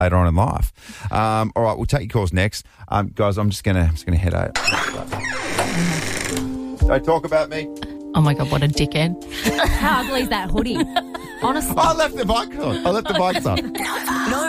later on in life. All right, we'll take your calls next. Guys, I'm just gonna head out. Don't talk about me. Oh, my God, what a dickhead. How ugly is that hoodie? Honestly. I left the bikes on. No